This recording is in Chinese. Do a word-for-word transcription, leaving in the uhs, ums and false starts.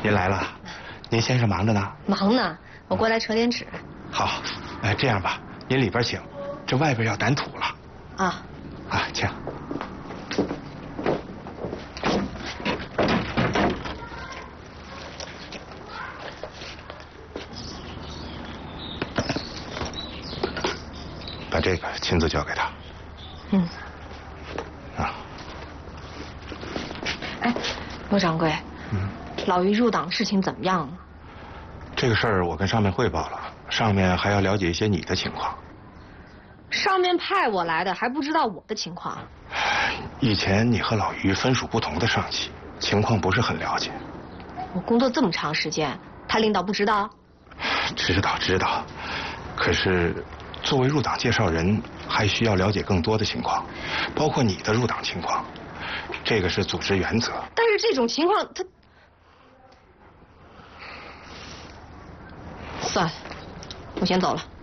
您来了，您先生忙着呢。 忙呢，我过来扯点纸。 好，哎，这样吧，您里边请，这外边要掸土了。 啊。 啊，请。把这个亲自交给他。 嗯。 啊。 哎，罗掌柜。嗯。老于入党事情怎么样了？ 这个事儿我跟上面汇报了，上面还要了解一些你的情况。 上面派我来的，还不知道我的情况。 以前你和老于分属不同的上级，情况不是很了解。 我工作这么长时间，他领导不知道？ 知道知道，可是作为入党介绍人，还需要了解更多的情况，包括你的入党情况，这个是组织原则。 但是这种情况，他算了，我先走了。